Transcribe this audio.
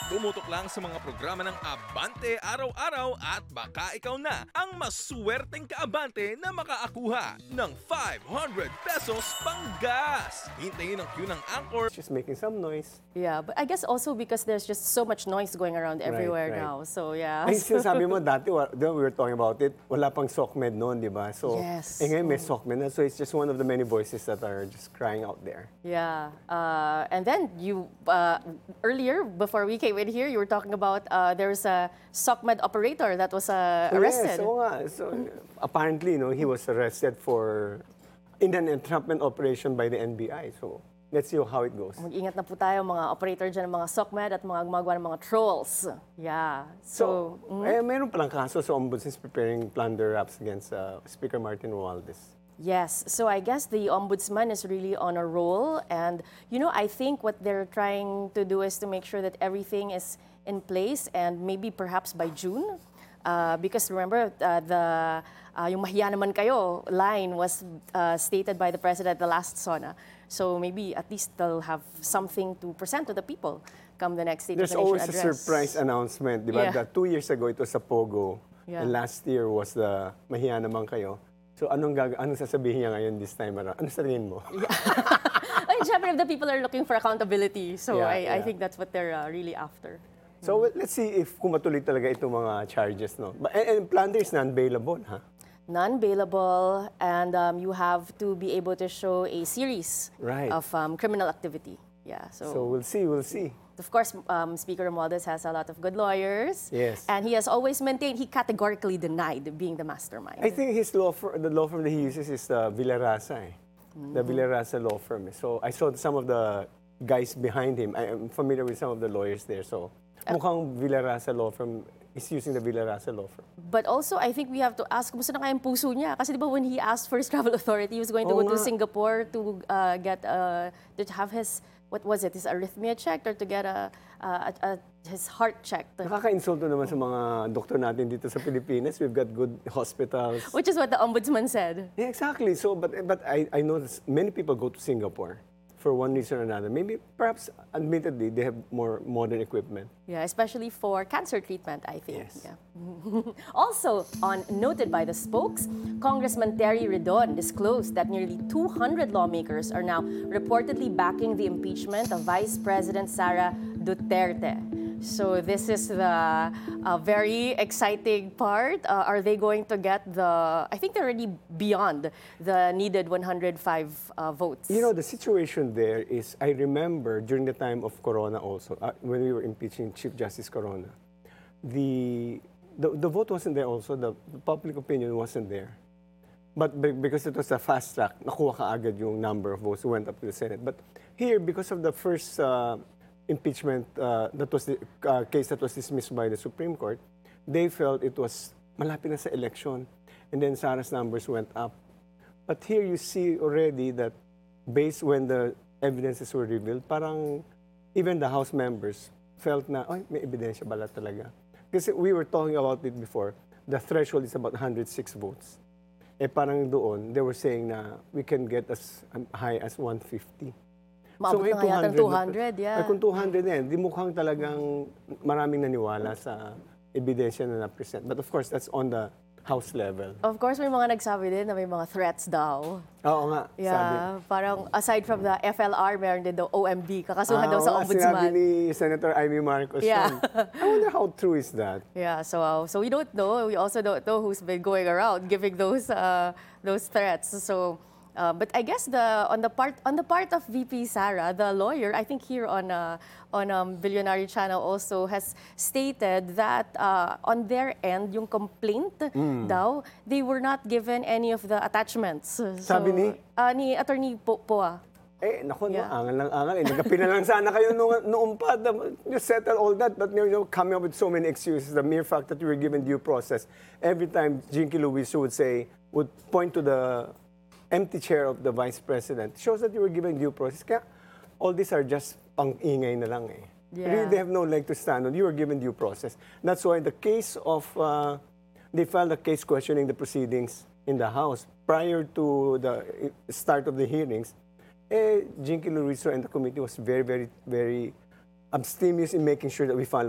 Tumutok lang sa mga programa ng Abante araw-araw at baka ikaw na ang maswerteng kaabante na makaakuha ng 500 pesos panggas. Hintayin ang cue ng anchor. She's making some noise. Yeah, but I guess also because there's just so much noise going around everywhere right. now. So yeah. Ay, sinasabi mo dati, we were talking about it, wala pang SOCMED noon, di ba? So, Yes. ngayon may SOCMED na. So, it's just one of the many voices that are just crying out there. Yeah. And then you, earlier, before we came in here, you were talking about there's a SOCMED operator that was arrested. Yes, oo nga. So, apparently, he was arrested in an entrapment operation by the NBI. So, let's see how it goes. Mag-ingat na po tayo mga operator dyan ng mga SOCMED at mga gumagawa ng mga trolls. Yeah. So, meron palang kaso sa Ombudsman preparing plunder raps against Speaker Martin Romualdez. Yes, so I guess the ombudsman is really on a roll, and I think what they're trying to do is to make sure that everything is in place, and maybe perhaps by June, because remember yung mahiya naman kayo line was stated by the president at the last SONA, so maybe at least they'll have something to present to the people come the next State of There's the Nation always address. a surprise announcement, di ba? Yeah. 2 years ago, it was sa Pogo, Yeah. and last year was the mahiya naman kayo. So, anong sasabihin niya ngayon this time around? Ano sa tingin mo? I mean, syempre, the people are looking for accountability, so Yeah, I yeah. think that's what they're really after. So, let's see if kung matuloy talaga itong mga charges, no? And plunder is non-bailable, ha? Non-bailable, and you have to be able to show a series Right. of criminal activity. Yeah, So, we'll see. of course, Speaker Romualdez has a lot of good lawyers. Yes. And he has always maintained, he categorically denied being the mastermind. I think the law firm that he uses is the Villarasa, eh. The Villarasa law firm. So, I saw some of the guys behind him. I am familiar with some of the lawyers there. So, mukhang Villarasa law firm is using the Villarasa law firm. But also, I think we have to ask, kumusta na kaya yung puso niya? Kasi di ba when he asked for his travel authority, he was going to Oo go to nga. Singapore to to have his, what was it, his arrhythmia checked or to get his heart checked. Nakaka-insulto naman sa mga doktor natin dito sa Pilipinas. We've got good hospitals. Which is what the ombudsman said. Yeah, exactly. So, but I know that many people go to Singapore for one reason or another. Maybe, perhaps, admittedly, they have more modern equipment. Yeah, especially for cancer treatment, I think. Yes. Yeah. Also, noted by the spokes, Congressman Terry Redon disclosed that nearly 200 lawmakers are now reportedly backing the impeachment of Vice President Sara Duterte. So this is the very exciting part. Are they going to get I think they're already beyond the needed 105 votes. You know, the situation there is, I remember during the time of Corona also, when we were impeaching Chief Justice Corona, the vote wasn't there also, the public opinion wasn't there. But because it was a fast track, nakuha ka agad yung number of votes who went up to the Senate. But here, because of the first impeachment, that was the case that was dismissed by the Supreme Court, they felt it was malapit na sa election. And then Sara's numbers went up. But here you see already that based when the evidences were revealed, parang even the House members felt na, ay, may ebidensya bala talaga. Kasi we were talking about it before, the threshold is about 106 votes. Eh parang doon, they were saying na we can get as high as 150. Maabot na nga yata 200, yeah. Ay, kung 200 na yan, di mukhang talagang maraming naniwala sa ebidensya na na-present. But of course, that's on the House level. Of course, may mga nagsabi din na may mga threats daw. Oo nga, sabi. Yeah, parang aside from the FLR, meron din daw OMB, kakasuhan daw sa oo nga, Sinabi ombudsman. ni Senator Amy Marcos. Yeah. Yan. I wonder how true is that? Yeah, so we don't know. We also don't know who's been going around giving those threats. So, but I guess on the part of VP Sara, the lawyer, I think here on Billionaire Channel also has stated that on their end, yung complaint daw, they were not given any of the attachments. Sabi ni? Ni Attorney Poa. Eh, naku, Yeah. angal lang angal. Eh, nagkapi na lang sana kayo noong pa. You settle all that, but coming up with so many excuses. The mere fact that you were given due process. Every time Jinky Luiso would point to the empty chair of the Vice President, shows that you were given due process. Kaya all these are just pang-ingay na lang eh. Yeah. Really, they have no leg to stand on. You were given due process. That's why the case of, they filed a case questioning the proceedings in the House prior to the start of the hearings. Jinky Luiso and the committee was very, very, very abstemious in making sure that we follow